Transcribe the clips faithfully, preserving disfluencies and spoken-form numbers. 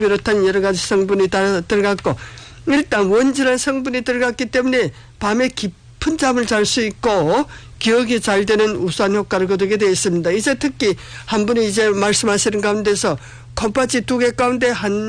비롯한 여러 가지 성분이 다 들어갔고 일단 원질환 성분이 들어갔기 때문에 밤에 깊은 잠을 잘 수 있고 기억이 잘 되는 우수한 효과를 거두게 되어 있습니다. 이제 특히 한 분이 이제 말씀하시는 가운데서 컵받치 두 개 가운데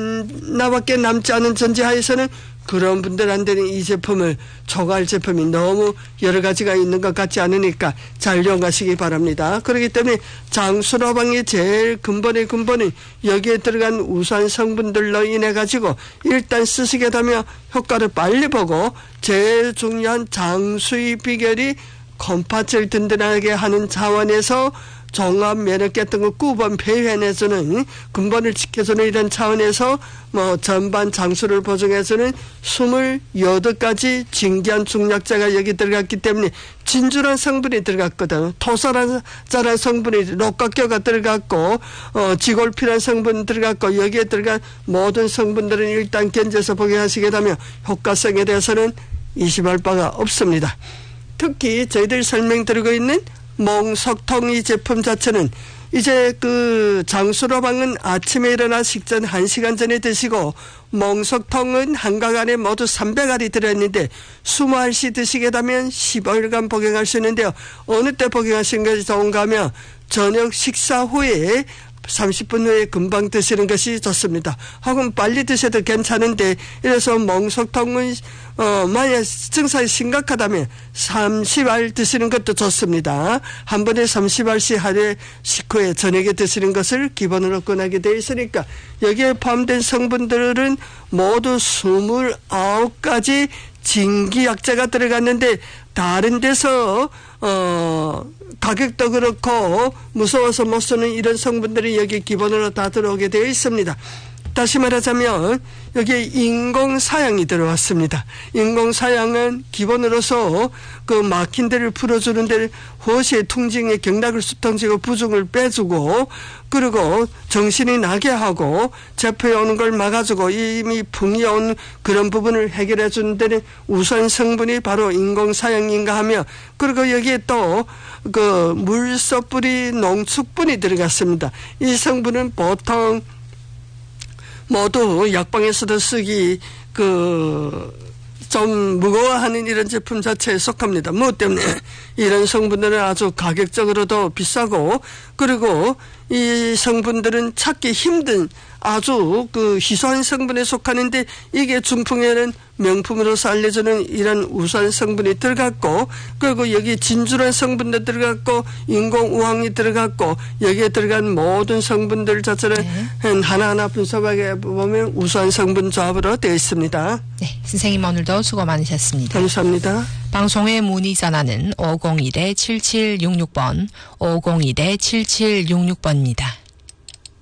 하나밖에 남지 않은 전제하에서는 그런 분들한테는 이 제품을 초과할 제품이 너무 여러 가지가 있는 것 같지 않으니까 잘 이용하시기 바랍니다. 그렇기 때문에 장수로방의 제일 근본의 근본은 여기에 들어간 우수한 성분들로 인해 가지고 일단 쓰시게 되면 효과를 빨리 보고 제일 중요한 장수의 비결이 컴파츠를 든든하게 하는 차원에서 종합 면역 같은 거 구번 폐회내서는 근본을 지켜주는 이런 차원에서 뭐 전반 장수를 보증해서는 스물여덟 가지 진기한 중약자가 여기 들어갔기 때문에 진주란 성분이 들어갔거든. 토사란 자란 성분이 록각교가 들어갔고 어, 지골피란 성분 들어갔고 여기에 들어간 모든 성분들은 일단 견제해서 복용하시게 되면 효과성에 대해서는 의심할 바가 없습니다. 특히 저희들 설명드리고 있는 몽석통 이 제품 자체는 이제 그 장수로방은 아침에 일어나 식전 한 시간 전에 드시고 몽석통은 한강 안에 모두 삼백 알이 들어있는데 이십 알씩 드시게 되면 십오일간 복용할 수 있는데요. 어느 때 복용하시는 것이 좋은가 하면 저녁 식사 후에 삼십 분 후에 금방 드시는 것이 좋습니다. 혹은 빨리 드셔도 괜찮은데 이래서 몽석통은 어, 만약 증상이 심각하다면 삼십 알 드시는 것도 좋습니다. 한 번에 삼십 알씩 하루에 식후에 저녁에 드시는 것을 기본으로 권하게 되어 있으니까 여기에 포함된 성분들은 모두 이십구 가지 진기약자가 들어갔는데 다른 데서 어 가격도 그렇고 무서워서 못 쓰는 이런 성분들이 여기 기본으로 다 들어오게 되어 있습니다. 다시 말하자면 여기에 인공사양이 들어왔습니다. 인공사양은 기본으로서 그 막힌 데를 풀어주는 데를 호시의 통증의 경락을 수통지고 부종을 빼주고 그리고 정신이 나게 하고 제포에 오는 걸 막아주고 이미 풍이 온 그런 부분을 해결해 주는 데는 우선 성분이 바로 인공사양인가 하며 그리고 여기에 또 그 물소뿌리 농축분이 들어갔습니다. 이 성분은 보통 모두 약방에서도 쓰기 그 좀 무거워하는 이런 제품 자체에 속합니다. 뭐 때문에 이런 성분들은 아주 가격적으로도 비싸고 그리고 이 성분들은 찾기 힘든 아주 그 희소한 성분에 속하는데 이게 중풍에는 명품으로서 알려주는 이런 우수한 성분이 들어갔고 그리고 여기 진주란 성분도 들어갔고 인공우황이 들어갔고 여기에 들어간 모든 성분들 자체를 네. 하나하나 분석하게 보면 우수한 성분 조합으로 되어 있습니다. 네, 선생님 오늘도 수고 많으셨습니다. 감사합니다. 방송의 문의 전화는 오공일 칠칠육육 번 오공일 칠칠육육 번입니다.